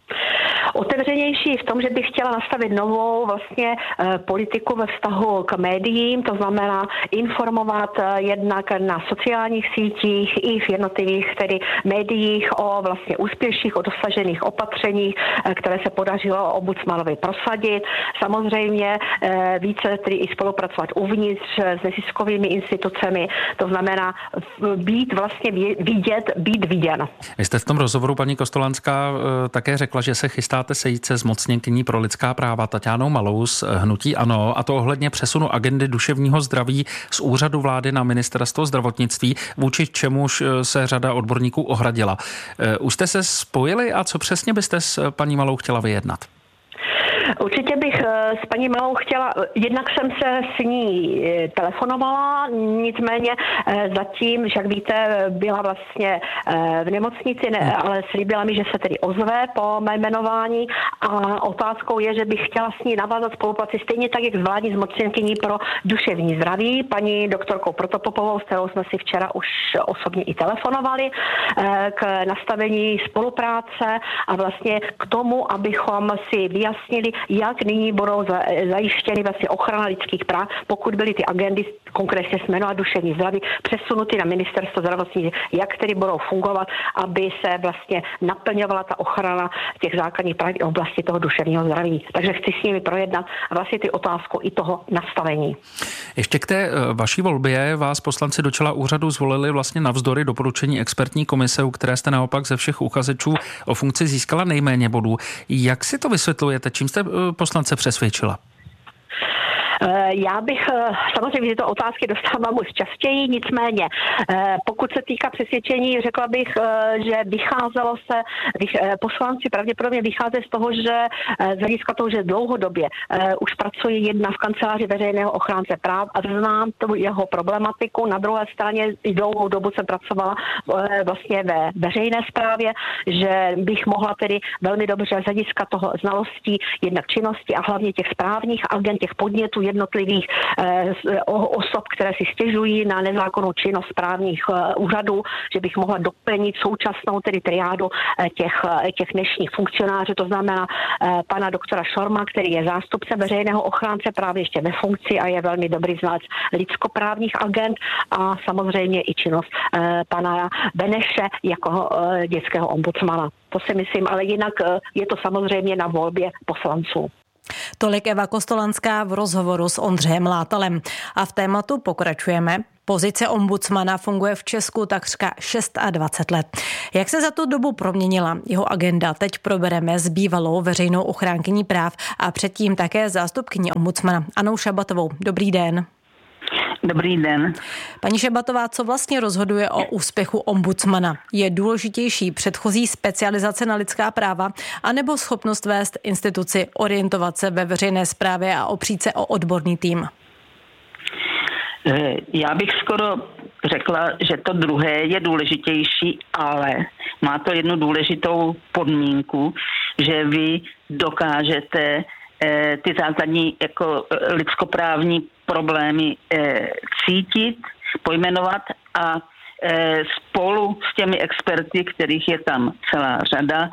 Otevřenější v tom, že bych chtěla nastavit novou vlastně politiku ve vztahu k médiím, to znamená informovat jednak na sociálních sítích i v jednotlivých tedy médiích o vlastně úspěších, o dosažených opatřeních, které se podařilo ombudsmanovi prosadit. Samozřejmě více tedy i spolupracovat uvnitř s neziskovými institucemi, to znamená být vlastně vidět, být viděn. Vy jste v tom rozhovoru, paní Kostolanská, také řekla, že se chystáte sejít se zmocněnkyní pro lidská práva Taťánou Malou z hnutí ANO, a to ohledně přesunu agendy duševního zdraví z úřadu vlády na ministerstvo zdravotnictví, vůči čemuž se řada odborníků ohradila. Už jste se spojili a co přesně byste s paní Malou chtěla vyjednat? Určitě bych s paní Malou chtěla, jednak jsem se s ní telefonovala, nicméně zatím, že jak víte, byla vlastně v nemocnici, ale slíbila mi, že se tedy ozve po mé jmenování a otázkou je, že bych chtěla s ní navázat spolupráci stejně tak, jak s vládní zmocněnkyní pro duševní zdraví, paní doktorkou Protopopovou, s kterou jsme si včera už osobně i telefonovali, k nastavení spolupráce a vlastně k tomu, abychom si vyjasnili, jak nyní budou zajištěny vlastně ochrana lidských práv, pokud byly ty agendy, konkrétně jsme a duševní zdraví, přesunuty na ministerstvo zdravotnictví, jak tedy budou fungovat, aby se vlastně naplňovala ta ochrana těch základních práv v oblasti toho duševního zdraví. Takže chci s nimi projednat vlastně ty otázku i toho nastavení. Ještě k té vaší volbě vás poslanci do čela úřadu zvolili vlastně navzdory doporučení expertní komise, u které jste naopak ze všech uchazečů o funkci získala nejméně bodů. Jak si to vysvětlujete? Čím jste poslance přesvědčila? Já bych, samozřejmě tyto otázky dostávám už častěji, nicméně pokud se týká přesvědčení, řekla bych, že vycházelo se, poslanci pravděpodobně vycházejí z toho, že z hlediska toho, že dlouhodobě už pracuje jedna v kanceláři veřejného ochránce práv a znám tu jeho problematiku. Na druhé straně i dlouhou dobu jsem pracovala vlastně ve veřejné správě, že bych mohla tedy velmi dobře z hlediska toho znalostí jednak činnosti a hlavně těch správních agent, těch podnětů jednotlivých osob, které si stěžují na nezákonnou činnost správních úřadů, že bych mohla doplnit současnou tedy triádu těch dnešních funkcionářů, to znamená pana doktora Šorma, který je zástupcem veřejného ochránce právě ještě ve funkci a je velmi dobrý znalec lidskoprávních agent a samozřejmě i činnost pana Beneše jako dětského ombudsmana. To si myslím, ale jinak je to samozřejmě na volbě poslanců. Tolik Eva Kostolanská v rozhovoru s Ondřejem Látalem. A v tématu pokračujeme. Pozice ombudsmana funguje v Česku takřka 26 let. Jak se za tu dobu proměnila jeho agenda, teď probereme s bývalou veřejnou ochránkyní práv a předtím také zástupkyní ombudsmana Annou Šabatovou. Dobrý den. Dobrý den. Paní Šabatová, co vlastně rozhoduje o úspěchu ombudsmana? Je důležitější předchozí specializace na lidská práva anebo schopnost vést instituci, orientovat se ve veřejné správě a opřít se o odborný tým? Já bych skoro řekla, že to druhé je důležitější, ale má to jednu důležitou podmínku, že vy dokážete ty základní jako lidskoprávní problémy cítit, pojmenovat a spolu s těmi experty, kterých je tam celá řada,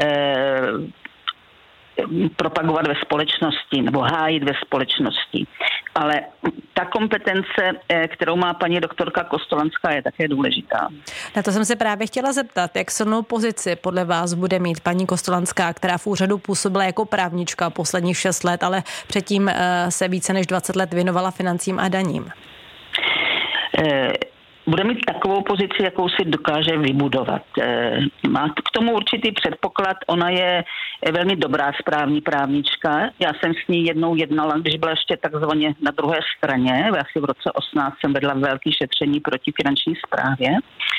propagovat ve společnosti nebo hájit ve společnosti. Ale ta kompetence, kterou má paní doktorka Kostolanská, je také důležitá. Na to jsem se právě chtěla zeptat, jak silnou pozici podle vás bude mít paní Kostolanská, která v úřadu působila jako právnička posledních 6 let, ale předtím se více než 20 let věnovala financím a daním. Bude mít takovou pozici, jakou si dokáže vybudovat. Má k tomu určitý předpoklad, ona je velmi dobrá správní právnička. Já jsem s ní jednou jednala, když byla ještě takzvaně na druhé straně. Asi v roce 18 jsem vedla velké šetření proti finanční správě.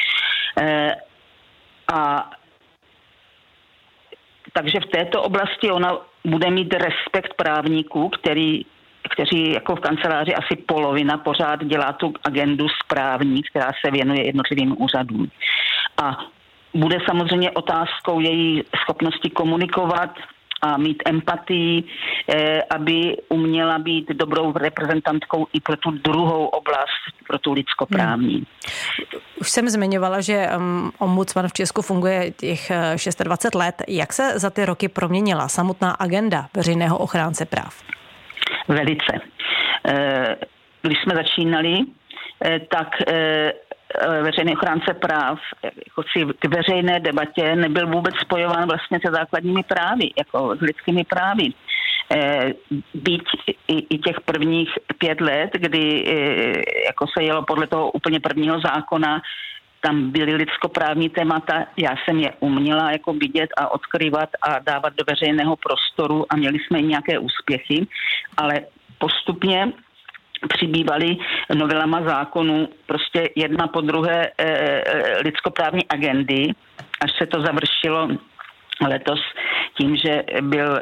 Takže v této oblasti ona bude mít respekt právníků, kteří jako v kanceláři asi polovina pořád dělá tu agendu správní, která se věnuje jednotlivým úřadům. A bude samozřejmě otázkou její schopnosti komunikovat a mít empatii, aby uměla být dobrou reprezentantkou i pro tu druhou oblast, pro tu lidskoprávní. Už jsem zmiňovala, že ombudsman v Česku funguje těch 26 let. Jak se za ty roky proměnila samotná agenda veřejného ochránce práv? Velice. Když jsme začínali, tak veřejný ochránce práv jako k veřejné debatě nebyl vůbec spojován vlastně se základními právy, jako s lidskými právy. Byť i těch prvních 5 let, kdy jako se jelo podle toho úplně prvního zákona, tam byly lidskoprávní témata, já jsem je uměla jako vidět a odkrývat a dávat do veřejného prostoru a měli jsme i nějaké úspěchy, ale postupně přibývaly novelama zákonů prostě jedna po druhé lidskoprávní agendy, až se to završilo letos tím, že byl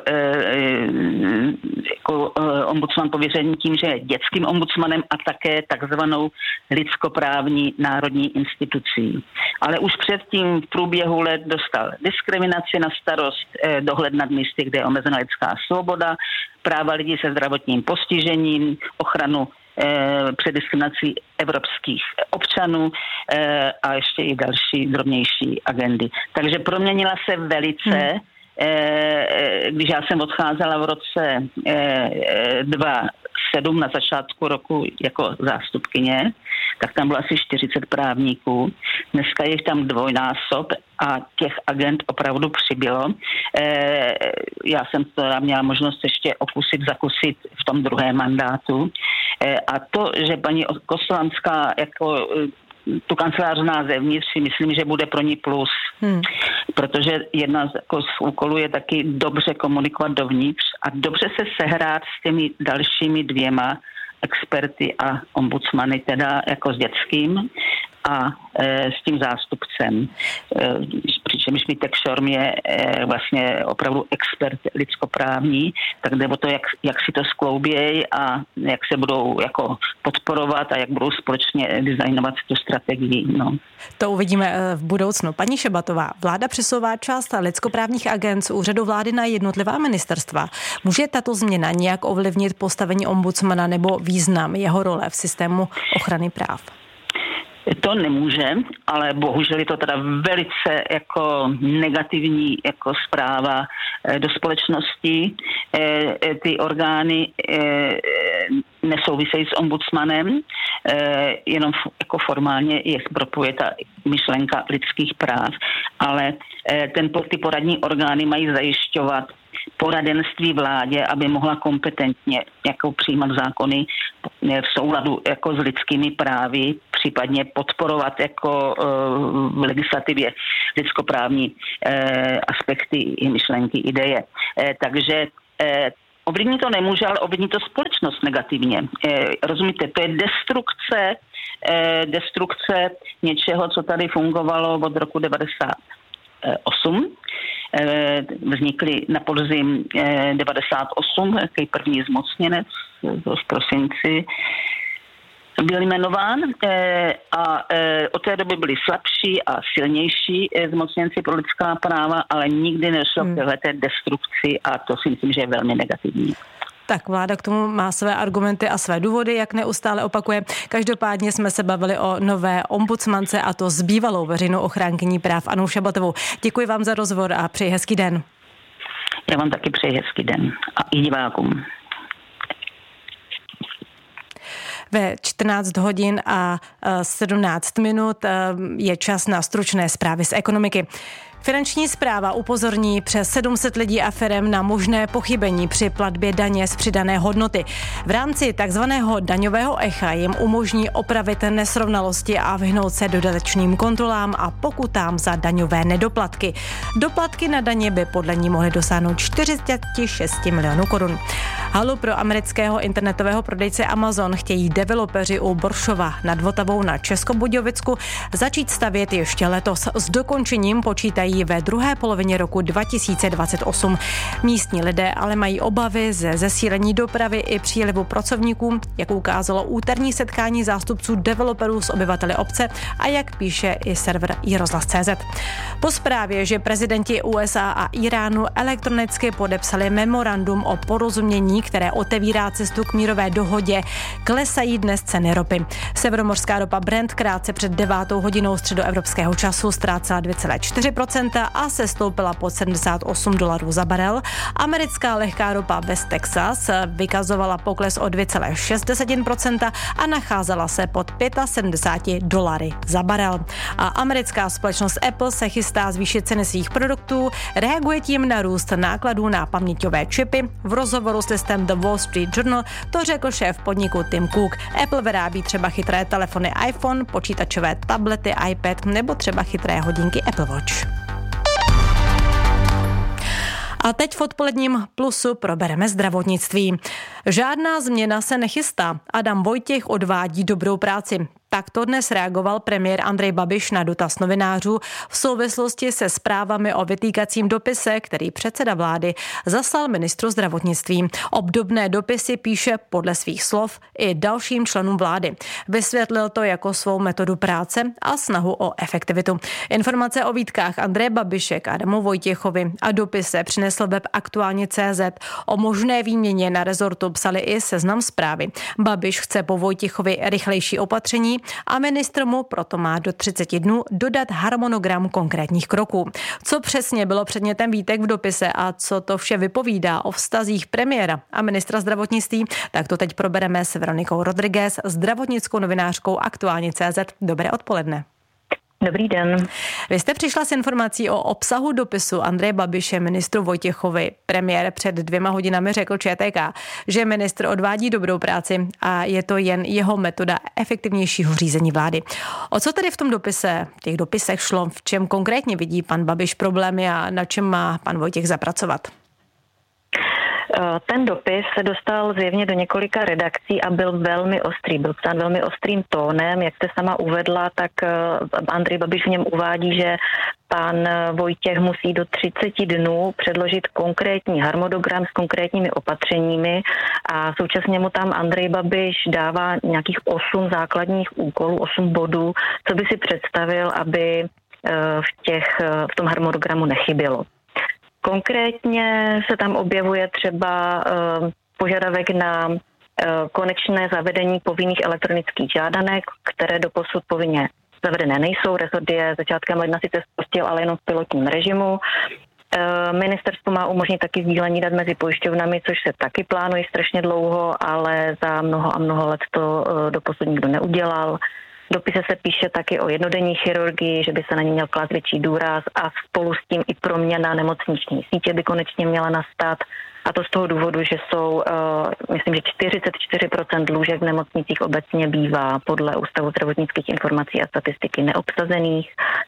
ombudsman pověřený tím, že je dětským ombudsmanem a také takzvanou lidskoprávní národní institucí. Ale už předtím v průběhu let dostal diskriminaci na starost, dohled nad místy, kde je omezena lidská svoboda, práva lidí se zdravotním postižením, ochranu před diskriminací evropských občanů a ještě i další drobnější agendy. Takže proměnila se velice, když já jsem odcházela v roce 2007 na začátku roku jako zástupkyně, tak tam bylo asi 40 právníků. Dneska je tam dvojnásob a těch agent opravdu přibylo. Já jsem to měla možnost ještě zakusit v tom druhém mandátu. A to, že paní Kostolanská jako tu kancelář zná zevnitř, si myslím, že bude pro ní plus. Protože jedna z úkolů je taky dobře komunikovat dovnitř a dobře se sehrát s těmi dalšími 2 experty a ombudsmany, teda jako s dětským a s tím zástupcem. Přičemž Vítek Šorm je vlastně opravdu expert lidskoprávní, tak jde o to, jak si to skloubějí a jak se budou jako podporovat a jak budou společně designovat tu strategii. No. To uvidíme v budoucnu. Paní Šebatová, vláda přesouvá část lidskoprávních agent z úřadu vlády na jednotlivá ministerstva. Může tato změna nějak ovlivnit postavení ombudsmana nebo význam jeho role v systému ochrany práv? To nemůže, ale bohužel je to teda velice jako negativní jako zpráva do společnosti. Ty orgány nesouvisejí s ombudsmanem, jenom jako formálně je propojuje ta myšlenka lidských práv, ale ty poradní orgány mají zajišťovat poradenství vládě, aby mohla kompetentně jako přijímat zákony v souladu jako s lidskými právy, případně podporovat jako v legislativě lidskoprávní aspekty i myšlenky, ideje. Takže ovlivní to nemůže, ale ovlivní to společnost negativně. Rozumíte, to je destrukce něčeho, co tady fungovalo od roku 98. Vznikly na podzim 98, jaký první zmocněnec v prosinci byl jmenován a od té doby byli slabší a silnější zmocněnci pro lidská práva, ale nikdy nešlo k téhleté destrukci a to si myslím, že je velmi negativní. Tak vláda k tomu má své argumenty a své důvody, jak neustále opakuje. Každopádně jsme se bavili o nové ombudsmance a to s bývalou veřejnou ochránkyní práv Annou Šabatovou. Děkuji vám za rozhovor a přeji hezký den. Já vám taky přeji hezký den a i divákům. Ve 14 hodin a 17 minut je čas na stručné zprávy z ekonomiky. Finanční správa upozorní přes 700 lidí a firem na možné pochybení při platbě daně z přidané hodnoty. V rámci takzvaného daňového echa jim umožní opravit nesrovnalosti a vyhnout se dodatečným kontrolám a pokutám za daňové nedoplatky. Doplatky na daně by podle ní mohly dosáhnout 46 milionů korun. Halu pro amerického internetového prodejce Amazon chtějí developeři u Boršova nad Vltavou na Českobudějovicku začít stavět ještě letos. S dokončením počítají ve druhé polovině roku 2028. Místní lidé ale mají obavy ze zesílení dopravy i přílivu pracovníků, jak ukázalo úterní setkání zástupců developerů s obyvateli obce a jak píše i server iRozhlas.cz. Po zprávě, že prezidenti USA a Iránu elektronicky podepsali memorandum o porozumění, které otevírá cestu k mírové dohodě, klesají dnes ceny ropy. Severomořská ropa Brent krátce před 9 hodinou středoevropského času ztrácela 2,4% a sestoupila pod $78 za barel. Americká lehká ropa West Texas vykazovala pokles o 2,6% a nacházela se pod $75 za barel. A americká společnost Apple se chystá zvýšit ceny svých produktů, reaguje tím na růst nákladů na paměťové čipy. V rozhovoru s listem The Wall Street Journal to řekl šéf podniku Tim Cook. Apple vyrábí třeba chytré telefony iPhone, počítačové tablety, iPad nebo třeba chytré hodinky Apple Watch. A teď v odpoledním Plusu probereme zdravotnictví. Žádná změna se nechystá. Adam Vojtěch odvádí dobrou práci. Tak to dnes reagoval premiér Andrej Babiš na dotaz novinářů v souvislosti se zprávami o vytýkacím dopise, který předseda vlády zaslal ministru zdravotnictví. Obdobné dopisy píše podle svých slov i dalším členům vlády. Vysvětlil to jako svou metodu práce a snahu o efektivitu. Informace o výtkách Andreje Babiše k Adamu Vojtěchovi a dopise přinesl web Aktuálně.cz. O možné výměně na rezortu psali i Seznam Zprávy. Babiš chce po Vojtěchovi rychlejší opatření a ministr mu proto má do 30 dnů dodat harmonogram konkrétních kroků. Co přesně bylo předmětem výtek v dopise a co to vše vypovídá o vztazích premiéra a ministra zdravotnictví, tak to teď probereme s Veronikou Rodriguez, zdravotnickou novinářkou Aktuálně.cz. Dobré odpoledne. Dobrý den. Vy jste přišla s informací o obsahu dopisu Andreje Babiše ministru Vojtěchovi. Premiér před 2 hodinami řekl ČTK, že ministr odvádí dobrou práci a je to jen jeho metoda efektivnějšího řízení vlády. O co tedy v tom těch dopisech šlo? V čem konkrétně vidí pan Babiš problémy a na čem má pan Vojtěch zapracovat? Ten dopis se dostal zjevně do několika redakcí a byl velmi ostrý. Byl psán velmi ostrým tónem. Jak jste sama uvedla, tak Andrej Babiš v něm uvádí, že pan Vojtěch musí do 30 dnů předložit konkrétní harmonogram s konkrétními opatřeními a současně mu tam Andrej Babiš dává nějakých 8 základních úkolů, 8 bodů, co by si představil, aby v tom harmonogramu nechybělo. Konkrétně se tam objevuje třeba požadavek na konečné zavedení povinných elektronických žádanek, které doposud povinně zavedené nejsou. Resort je začátkem ledna sice spustil, ale jenom v pilotním režimu. Ministerstvo má umožnit taky sdílení dat mezi pojišťovnami, což se taky plánuje strašně dlouho, ale za mnoho a mnoho let to doposud nikdo neudělal. V dopise se píše taky o jednodenní chirurgii, že by se na ní měl klást větší důraz a spolu s tím i proměna nemocniční sítě by konečně měla nastat. A to z toho důvodu, že jsou, myslím, že 44% lůžek v nemocnicích obecně bývá podle Ústavu zdravotnických informací a statistiky neobsazených.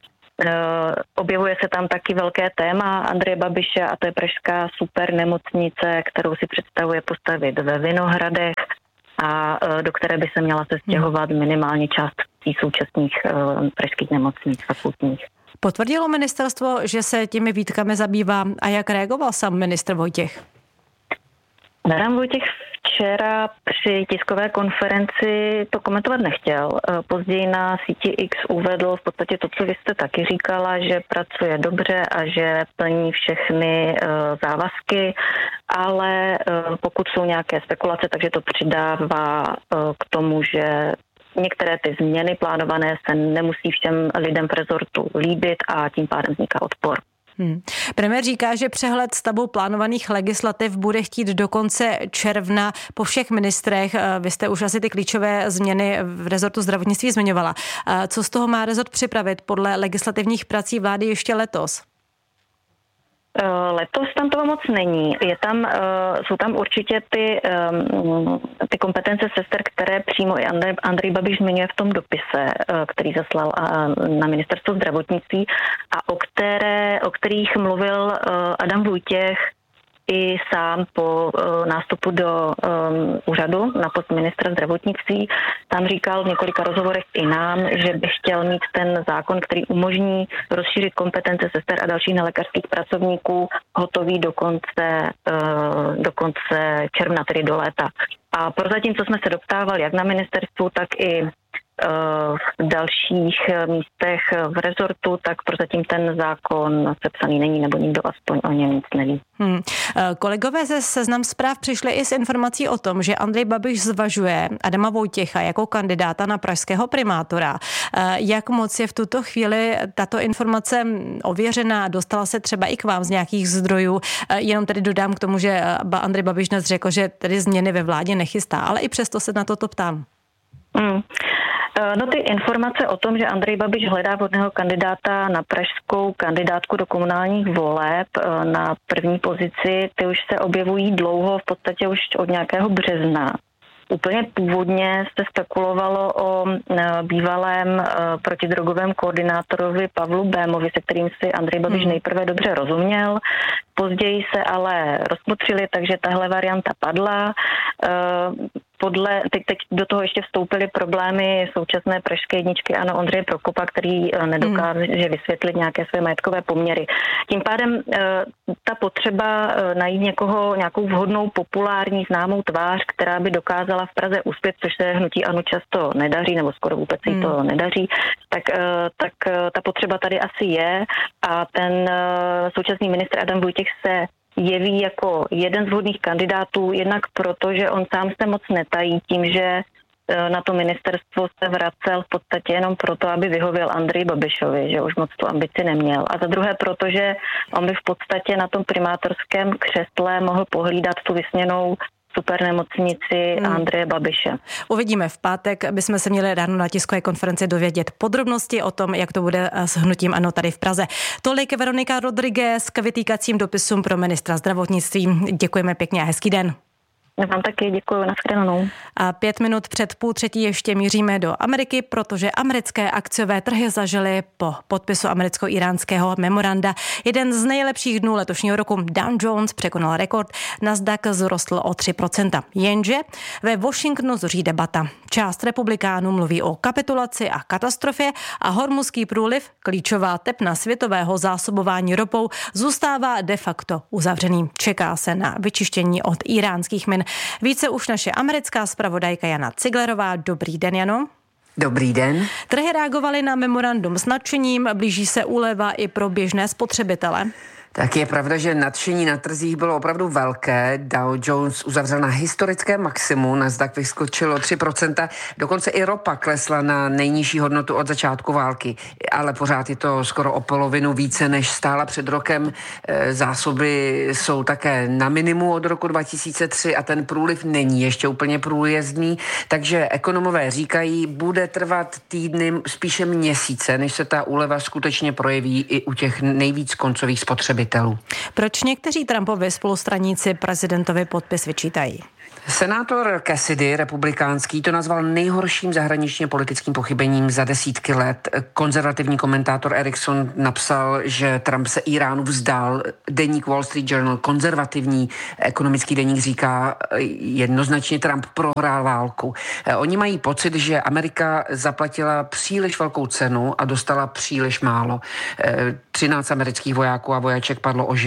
Objevuje se tam taky velké téma Andreje Babiše a to je pražská super nemocnice, kterou si představuje postavit ve Vinohradech a do které by se měla sestěhovat minimálně část současných pražských nemocnic fakultních. Potvrdilo ministerstvo, že se těmi výtkami zabývá a jak reagoval sám ministr Vojtěch? Adam Vojtěch včera při tiskové konferenci to komentovat nechtěl. Později na síti X uvedl v podstatě to, co vy jste taky říkala, že pracuje dobře a že plní všechny závazky, ale pokud jsou nějaké spekulace, takže to přidává k tomu, že některé ty změny plánované se nemusí všem lidem v rezortu líbit a tím pádem vzniká odpor. Premiér říká, že přehled stavu plánovaných legislativ bude chtít do konce června po všech ministrech. Vy jste už asi ty klíčové změny v rezortu zdravotnictví zmiňovala. Co z toho má rezort připravit podle legislativních prací vlády ještě letos? Letos tam toho moc není. Jsou tam určitě ty kompetence sester, které přímo i Andrej Babiš zmiňuje v tom dopise, který zaslal na ministerstvo zdravotnictví a o kterých mluvil Adam Vojtěch i sám po nástupu do úřadu na post ministra zdravotnictví. Tam říkal v několika rozhovorech i nám, že by chtěl mít ten zákon, který umožní rozšířit kompetence sester a dalších nelékařských pracovníků hotový do konce června, tedy do léta. A prozatím, co jsme se doptávali jak na ministerstvu, tak i v dalších místech v rezortu, tak prozatím ten zákon sepsaný není, nebo nikdo aspoň o něm nic neví. Kolegové ze Seznam Zpráv přišli i s informací o tom, že Andrej Babiš zvažuje Adama Vojtěcha jako kandidáta na pražského primátora. Jak moc je v tuto chvíli tato informace ověřená? Dostala se třeba i k vám z nějakých zdrojů? Jenom tedy dodám k tomu, že Andrej Babiš dnes řekl, že tedy změny ve vládě nechystá, ale i přesto se na toto ptám. No ty informace o tom, že Andrej Babiš hledá vhodného kandidáta na pražskou kandidátku do komunálních voleb na první pozici, ty už se objevují dlouho, v podstatě už od nějakého března. Úplně původně se spekulovalo o bývalém protidrogovém koordinátorovi Pavlu Bémovi, se kterým si Andrej Babiš nejprve dobře rozuměl. Později se ale rozmotřili, takže tahle varianta padla. Teď do toho ještě vstoupily problémy současné pražské jedničky Ano Ondřeje Prokopa, který nedokáže vysvětlit nějaké své majetkové poměry. Tím pádem ta potřeba najít nějakou vhodnou, populární, známou tvář, která by dokázala v Praze uspět, což se hnutí Ano často nedaří, nebo skoro vůbec jí to nedaří, tak ta potřeba tady asi je a ten současný ministr Adam Vojtěch se jeví jako jeden z vhodných kandidátů, jednak proto, že on sám se moc netají tím, že na to ministerstvo se vracel v podstatě jenom proto, aby vyhověl Andreji Babišovi, že už moc tu ambici neměl. A za druhé proto, že on by v podstatě na tom primátorském křesle mohl pohlídat tu vysněnou super nemocnici Andreje Babiše. Uvidíme v pátek, bychom se měli ráno na tiskové konferenci dovědět podrobnosti o tom, jak to bude s hnutím ANO tady v Praze. Tolik Veronika Rodriguez k vytýkacím dopisům pro ministra zdravotnictví. Děkujeme pěkně a hezký den. Já vám taky děkuji, nashledanou. A 5 minut před 2:30 ještě míříme do Ameriky, protože americké akciové trhy zažily po podpisu americko-iránského memoranda jeden z nejlepších dnů letošního roku. Dow Jones překonal rekord, Nasdaq vzrostl o 3%. Jenže ve Washingtonu zuří debata. Část republikánů mluví o kapitulaci a katastrofě a Hormuzský průliv, klíčová tepna světového zásobování ropou, zůstává de facto uzavřený. Čeká se na vyčištění od iránských min. Více už naše americká zpravodajka Jana Ciglerová. Dobrý den, Jano. Dobrý den. Trhy reagovaly na memorandum s nadšením, blíží se úleva i pro běžné spotřebitele. Tak je pravda, že nadšení na trzích bylo opravdu velké. Dow Jones uzavřel na historické maximum, Nasdaq vyskočil o 3%, dokonce i ropa klesla na nejnižší hodnotu od začátku války, ale pořád je to skoro o polovinu více, než stála před rokem. Zásoby jsou také na minimu od roku 2003 a ten průliv není ještě úplně průjezdný, takže ekonomové říkají, bude trvat týdny, spíše měsíce, než se ta úleva skutečně projeví i u těch nejvíc koncových spotřebitelů. Proč někteří Trumpovi spolustraníci prezidentovi podpis vyčítají? Senátor Cassidy, republikánský, to nazval nejhorším zahraničně politickým pochybením za desítky let. Konzervativní komentátor Erickson napsal, že Trump se Iránu vzdal. Deník Wall Street Journal, konzervativní ekonomický deník, říká jednoznačně, Trump prohrál válku. Oni mají pocit, že Amerika zaplatila příliš velkou cenu a dostala příliš málo. 13 amerických vojáků a vojaček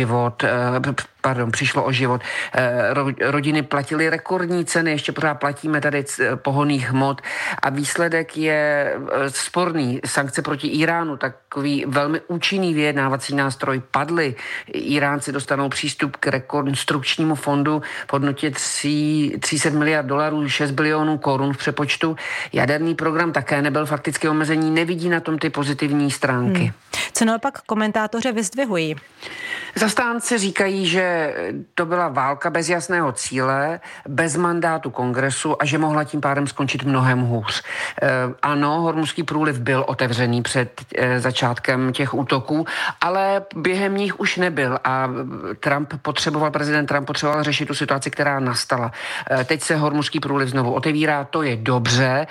přišlo o život. Rodiny platily rekordní ceny, ještě pořád platíme tady pohonných hmot a výsledek je sporný. Sankce proti Iránu, takový velmi účinný vyjednávací nástroj, padly. Iránci dostanou přístup k rekonstrukčnímu fondu v hodnotě 300 miliard dolarů, 6 bilionů korun v přepočtu. Jaderný program také nebyl fakticky omezení, nevidí na tom ty pozitivní stránky. Co naopak komentátoři vyzdvihují? Zastánci říkají, že to byla válka bez jasného cíle, bez mandátu kongresu a že mohla tím pádem skončit mnohem hůř. Ano, Hormuzský průliv byl otevřený před začátkem těch útoků, ale během nich už nebyl a prezident Trump potřeboval řešit tu situaci, která nastala. Teď se Hormuzský průliv znovu otevírá, to je dobře.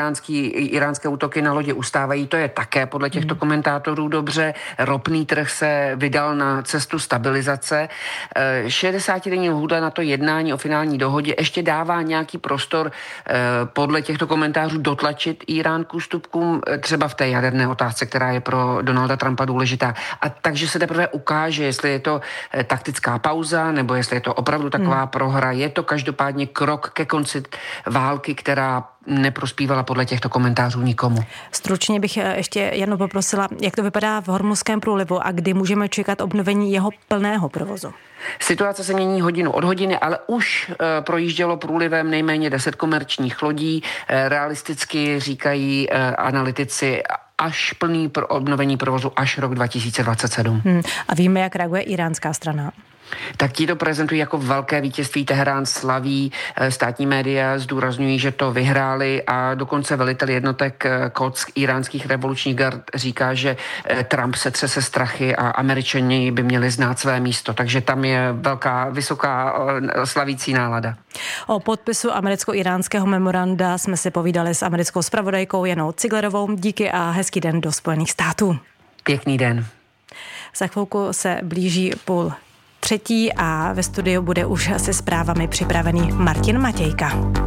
Iránské útoky na lodě ustávají, to je také podle těchto komentátorů dobře. Ropný trh se vydal na cestu stabilizace. 60-denní lhůta na to jednání o finální dohodě ještě dává nějaký prostor podle těchto komentářů dotlačit Irán k ústupkům, třeba v té jaderné otázce, která je pro Donalda Trumpa důležitá. A takže se teprve ukáže, jestli je to taktická pauza, nebo jestli je to opravdu taková prohra. Je to každopádně krok ke konci války, která neprospívala podle těchto komentářů nikomu. Stručně bych ještě Janu poprosila, jak to vypadá v Hormuzském průlivu a kdy můžeme čekat obnovení jeho plného provozu? Situace se mění hodinu od hodiny, ale už projíždělo průlivem nejméně 10 komerčních lodí. Realisticky říkají analytici až plný obnovení provozu až rok 2027. A víme, jak reaguje iránská strana? Tak ti to prezentují jako velké vítězství. Teherán slaví, státní média zdůrazňují, že to vyhráli a dokonce velitel jednotek Quds iránských revolučních gard říká, že Trump se třese strachy a Američani by měli znát své místo. Takže tam je vysoká slavící nálada. O podpisu americko-iránského memoranda jsme si povídali s americkou zpravodajkou Janou Ciglerovou. Díky a hezký den do Spojených států. Pěkný den. Za chvilku se blíží 2:30 a ve studiu bude už se zprávami připravený Martin Matějka.